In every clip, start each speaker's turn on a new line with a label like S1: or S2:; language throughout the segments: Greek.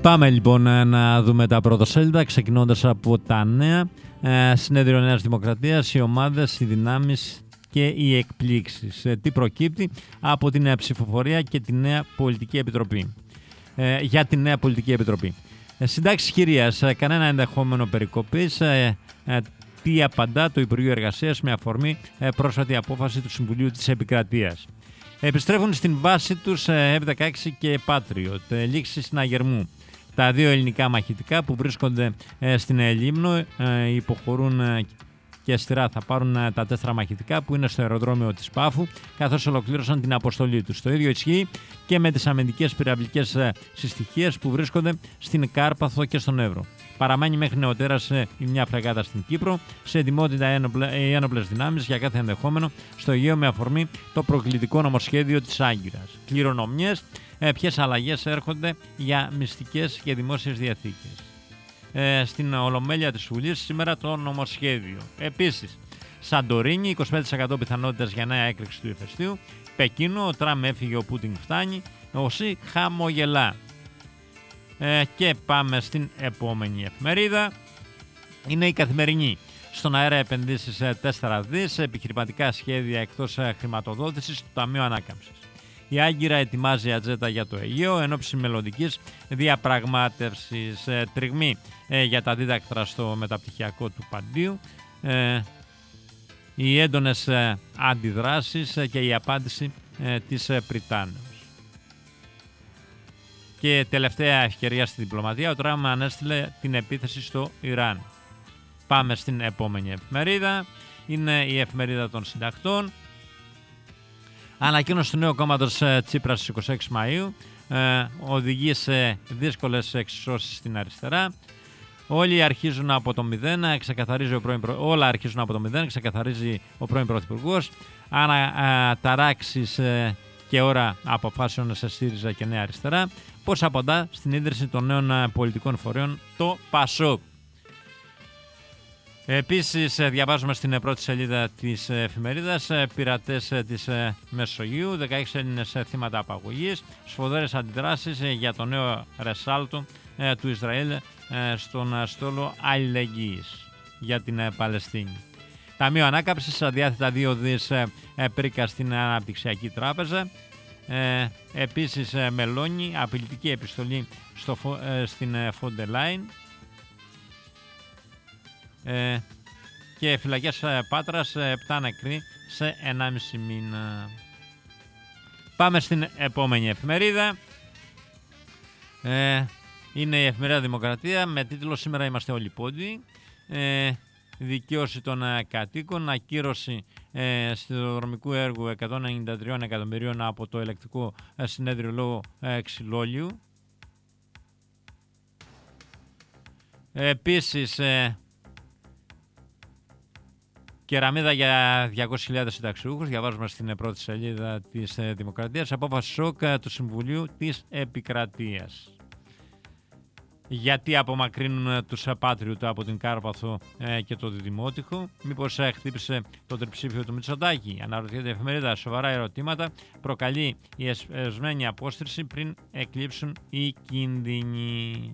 S1: Πάμε λοιπόν να δούμε τα πρωτοσέλιδα, ξεκινώντας από τα νέα. Συνέδριο Νέας Δημοκρατίας, οι ομάδες, οι δυνάμεις και οι εκπλήξεις. Τι προκύπτει από την νέα ψηφοφορία και τη νέα πολιτική επιτροπή. Για τη νέα πολιτική επιτροπή. Συντάξεις χειρίας, κανένα ενδεχόμενο περικοπής. Τι απαντά το Υπουργείο Εργασίας με αφορμή πρόσφατη απόφαση του Συμβουλίου της Επικρατείας. Επιστρέφουν στην βάση τους F-16 και Patriot. Λήξη συναγερμού. Τα δύο ελληνικά μαχητικά που βρίσκονται στην Λίμνο υποχωρούν και αστηρά θα πάρουν τα 4 μαχητικά που είναι στο αεροδρόμιο της Πάφου, καθώς ολοκλήρωσαν την αποστολή τους. Το ίδιο ισχύει και με τις αμυντικές πυραυλικές συστοιχίες που βρίσκονται στην Κάρπαθο και στον Εύρο. Παραμένει μέχρι νεοτέρας η μια φρεγάτα στην Κύπρο, σε ετοιμότητα οι ένοπλες δυνάμεις για κάθε ενδεχόμενο στο Αιγαίο με αφορμή το προκλητικό νομοσχέδιο της Άγκυρας. Κληρονομιές, ποιες αλλαγές έρχονται για μυστικές και δημόσιες διαθήκες. Στην Ολομέλεια της Βουλής σήμερα το νομοσχέδιο. Επίσης, Σαντορίνη, 25% πιθανότητες για νέα έκρηξη του ηφαιστείου. Πεκίνο, ο Τραμ έφυγε, ο Πούτιν φτάνει. Ο Σι χαμογελά. Και πάμε στην επόμενη εφημερίδα. Είναι η Καθημερινή. Στον αέρα επενδύσεις 4 δις, επιχειρηματικά σχέδια εκτός χρηματοδότησης του Ταμείου Ανάκαμψης. Η Άγκυρα ετοιμάζει ατζέντα για το Αιγαίο εν ώψη μελλοντικής διαπραγμάτευσης. Τριγμή για τα δίδακτρα στο μεταπτυχιακό του Παντίου. Οι έντονες αντιδράσεις και η απάντηση της Πριτάνεως. Και τελευταία ευκαιρία στη διπλωματία, ο Τραμπ ανέστειλε την επίθεση στο Ιράν. Πάμε στην επόμενη εφημερίδα. Είναι η εφημερίδα των συντακτών. Ανακοίνωση του νέου κόμματος Τσίπρας στις 26 Μαΐου οδηγεί σε δύσκολες εξισώσεις στην αριστερά. Όλα αρχίζουν από το 0, ξεκαθαρίζει ο πρώην Πρωθυπουργός. Αναταράξεις και ώρα αποφάσεων σε ΣΥΡΙΖΑ και Νέα Αριστερά. Πώς απαντά στην ίδρυση των νέων πολιτικών φορέων το ΠΑΣΟΚ. Επίσης, διαβάζουμε στην πρώτη σελίδα της εφημερίδας πειρατές της Μεσογείου, 16 Έλληνες θύματα απαγωγής, σφοδρές αντιδράσεις για το νέο ρεσάλτο του Ισραήλ στον στόλο αλληλεγγύης για την Παλαιστίνη. Ταμείο Ανάκαμψης, αδιάθετα 2 δις πρίκα στην Αναπτυξιακή Τράπεζα. Επίσης, Μελώνη, απειλητική επιστολή στην Φόντερ Λάιν. Και φυλακές Πάτρας, 7 νεκροί σε 1,5 μήνα. Πάμε στην επόμενη εφημερίδα. Είναι η εφημερίδα Δημοκρατία με τίτλο «Σήμερα είμαστε όλοι πόντιοι». Δικαίωση των κατοίκων, ακύρωση σιδηροδρομικού έργου 193 εκατομμυρίων από το ελεκτικό συνέδριο λόγω ξυλόλιου. Επίσης, κεραμίδα για 200.000 συνταξιούχους, διαβάζουμε στην πρώτη σελίδα της Δημοκρατίας, απόφαση ΣΟΚ του Συμβουλίου της Επικρατείας. Γιατί απομακρύνουν τους Patriot από την Κάρπαθο και το Δημότυχο, μήπως χτύπησε το τριψήφιο του Μητσοτάκη, αναρωτιέται η εφημερίδα. Σοβαρά ερωτήματα προκαλεί η εσπεσμένη απόστριση πριν εκλείψουν οι κίνδυνοι.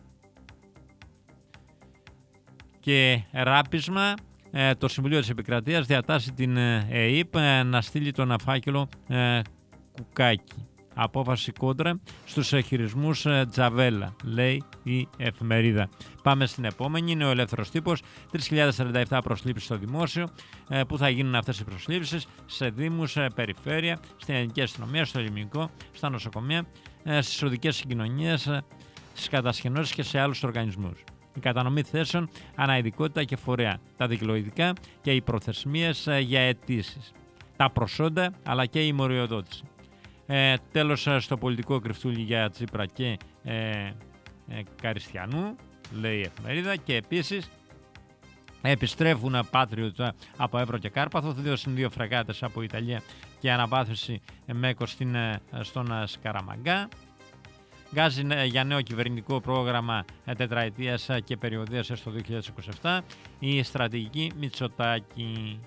S1: Και ράπισμα. Το Συμβουλίο της Επικρατείας διατάσσει την ΕΕΠ να στείλει τον φάκελο Κουκάκη. Απόφαση κόντρα στους χειρισμούς Τζαβέλα, λέει η εφημερίδα. Πάμε στην επόμενη. Είναι ο Ελεύθερος Τύπος. 3.047 προσλήψεις στο δημόσιο. Πού θα γίνουν αυτές οι προσλήψεις? Σε δήμους, περιφέρεια, στην ελληνική αστυνομία, στο ελληνικό, στα νοσοκομεία, στις οδικές συγκοινωνίες, στις κατασκηνώσεις και σε άλλους οργανισμούς. Η κατανομή θέσεων, αναειδικότητα και φορέα, τα δικαιολογικά και οι προθεσμίες για αιτήσεις, τα προσόντα αλλά και η μοριοδότηση. Τέλος, στο πολιτικό κρυφτούλι για Τσίπρα και Καριστιανού, λέει η εφημερίδα. Και επίσης επιστρέφουν Patriot από Εύρο και Κάρπαθο, 2 φρεγάτες από Ιταλία και αναβάθμιση Μέκος στον Σκαραμαγκά. Γκάζι για νέο κυβερνητικό πρόγραμμα τετραετίας και περιοδίας στο 2027. Η στρατηγική Μητσοτάκη.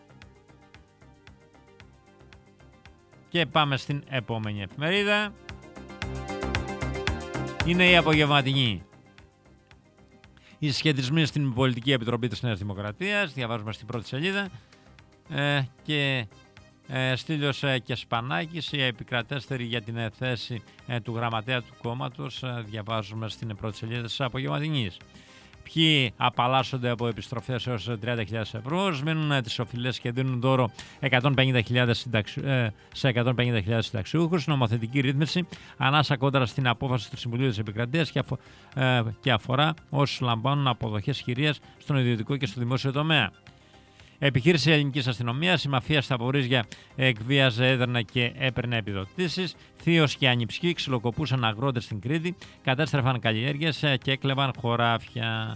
S1: Και πάμε στην επόμενη εφημερίδα. Είναι η απογευματινή. Οι συσχετισμοί στην Πολιτική Επιτροπή της Νέας Δημοκρατίας, διαβάζουμε στην πρώτη σελίδα, και Στήλιος και Σπανάκης, οι επικρατέστεροι για την θέση του γραμματέα του κόμματος, διαβάζουμε στην πρώτη σελίδα της απογευματινής. Ποιοι απαλλάσσονται από επιστροφές έως 30.000 ευρώ, σμείνουν τις οφειλές και δίνουν δώρο 150.000 σε 150.000 συνταξιούχους. Νομοθετική ρύθμιση ανάσα κόντρα στην απόφαση του Συμβουλίου της Επικρατείας και αφορά όσους λαμβάνουν αποδοχές χειρίας στον ιδιωτικό και στο δημόσιο τομέα. Επιχείρηση ελληνικής αστυνομίας, η μαφία στα βορίζια εκβίαζε, έδερνε και έπαιρνε επιδοτήσεις. Θείος και ανιψιοί ξυλοκοπούσαν αγρότες στην Κρήτη, κατέστρεφαν καλλιέργειες και έκλεβαν χωράφια.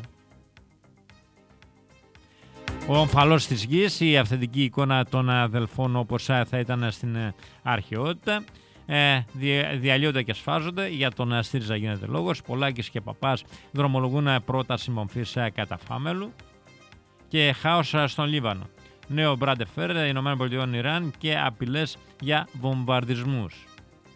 S1: Ο ομφαλός της γης, η αυθεντική εικόνα των αδελφών όπως θα ήταν στην αρχαιότητα. Διαλύονται και σφάζονται, για τον ΣΥΡΙΖΑ γίνεται λόγος. Πολάκης και Παπάς δρομολογούν πρόταση μομφής καταφάμελου. Και χάος στον Λίβανο. Νέο Μπραντεφέρ, Ηνωμένων Πολιτειών, Ιράν και απειλές για βομβαρδισμούς.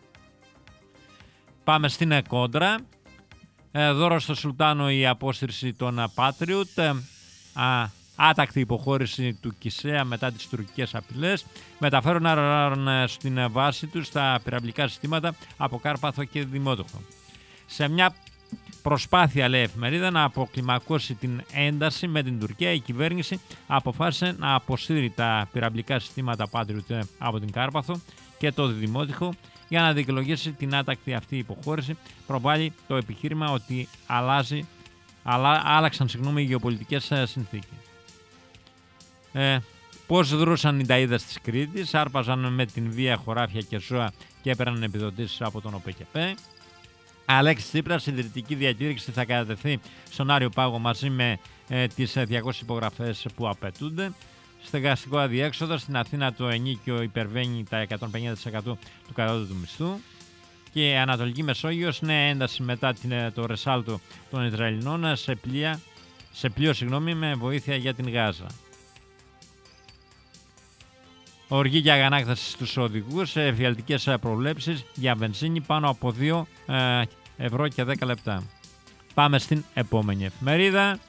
S1: Πάμε στην κόντρα. Δώρο στο Σουλτάνο η απόσυρση των Patriot. Άτακτη υποχώρηση του Κισέα μετά τις τουρκικές απειλές. Μεταφέρουν στην βάση τους τα πυραυλικά συστήματα από Κάρπαθο και Δημότοχο. Σε μια προσπάθεια, λέει η εφημερίδα, να αποκλιμακώσει την ένταση με την Τουρκία, η κυβέρνηση αποφάσισε να αποσύρει τα πυραυλικά συστήματα Patriot από την Κάρπαθο και το Δημότυχο για να δικαιολογήσει την άτακτη αυτή υποχώρηση. Προβάλλει το επιχείρημα ότι άλλαξαν οι γεωπολιτικές συνθήκες. Πώς δρούσαν οι ταΐδες της Κρήτης, άρπαζαν με την βία χωράφια και ζώα και έπαιρναν επιδοτήσεις από τον ΟΠΕΚΕΠΕ. Αλέξης Τσίπρας, συντηρητική διακήρυξη θα κατατεθεί στον Άριο Πάγο μαζί με τις 200 υπογραφές που απαιτούνται. Στεγαστικό αδιέξοδο, στην Αθήνα το ενίκιο υπερβαίνει τα 150% του κατώτατου μισθού. Και Ανατολική Μεσόγειος, νέα ένταση μετά το ρεσάλτο των Ισραηλινών σε πλοίο με βοήθεια για την Γάζα. Οργή για αγανάκταση στους οδηγούς, εφιαλτικές προβλέψεις για βενζίνη πάνω από 2 ευρώ και 10 λεπτά. Πάμε στην επόμενη εφημερίδα.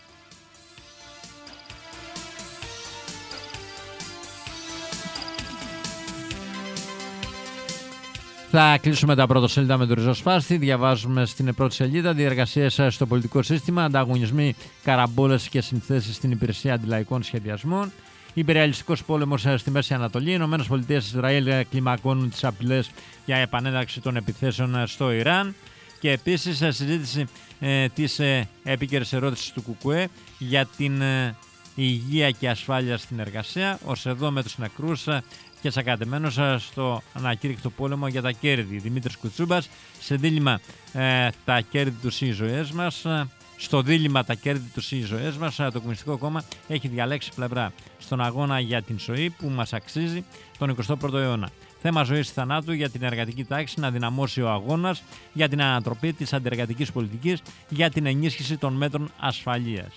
S1: Θα κλείσουμε τα πρωτοσέλιδα με το ριζοσπάστη. Διαβάζουμε στην πρώτη σελίδα διεργασίες στο πολιτικό σύστημα, ανταγωνισμοί, καραμπόλες και συνθέσεις στην υπηρεσία αντιλαϊκών σχεδιασμών. Υπεριαλιστικός πόλεμος στη Μέση Ανατολή. Οι Ηνωμένες Πολιτείες και Ισραήλ κλιμακώνουν τις απειλές για επανένταξη των επιθέσεων στο Ιράν. Και επίσης συζήτηση της επίκαιρης ερώτησης του ΚΚΕ για την υγεία και ασφάλεια στην εργασία, ως εδώ με τους νεκρούς και σακατεμένους στο ανακήρυκτο πόλεμο για τα κέρδη. Δημήτρης Κουτσούμπας, σε δίλημμα τα κέρδη τους ή ζωές μας. Στο δίλημμα τα κέρδη τους ή ζωές μας, το Κομμουνιστικό Κόμμα έχει διαλέξει πλευρά στον αγώνα για την ζωή που μας αξίζει τον 21ο αιώνα. Θέμα ζωής θανάτου για την εργατική τάξη να δυναμώσει ο αγώνας για την ανατροπή της αντιεργατικής πολιτικής, για την ενίσχυση των μέτρων ασφαλείας.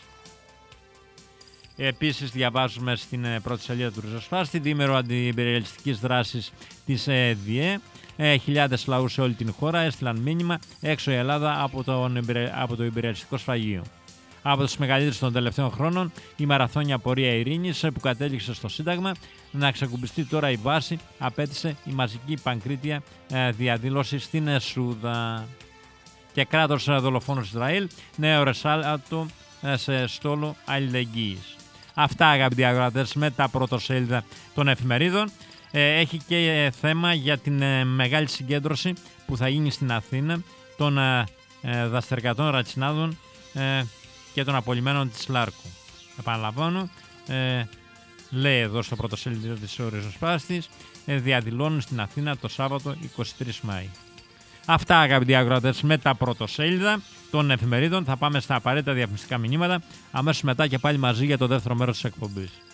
S1: Επίσης διαβάζουμε στην πρώτη σελίδα του ριζοσπάστη, διήμερο αντιυμπεριαλιστικής δράσης της ΔΙΕ. Χιλιάδες λαού σε όλη την χώρα έστειλαν μήνυμα έξω η Ελλάδα από το υπεριαλιστικό σφαγείο. Από τους μεγαλύτερους των τελευταίων χρόνων, η μαραθώνια πορεία ειρήνης που κατέληξε στο Σύνταγμα να ξεκουμπιστεί τώρα η βάση, απέτησε η μαζική πανκρίτια διαδήλωση στην Σούδα. Και κράτος δολοφόνος Ισραήλ, νέο ρεσάλτο σε στόλο αλληλεγγύης. Αυτά, αγαπητοί αγρότες, με τα πρωτοσέλιδα των εφημερίδων. Έχει και θέμα για την μεγάλη συγκέντρωση που θα γίνει στην Αθήνα των δαστερκατών ρατσινάδων και των απολυμένων της Λάρκου. Επαναλαμβάνω, λέει εδώ στο πρωτοσέλιδο της ριζοσπάστης, διαδηλώνουν στην Αθήνα το Σάββατο 23 Μάη. Αυτά, αγαπητοί αγρότες, με τα πρωτοσέλιδα των εφημερίδων. Θα πάμε στα απαραίτητα διαφημιστικά μηνύματα. Αμέσως μετά και πάλι μαζί για το δεύτερο μέρος της εκπομπής.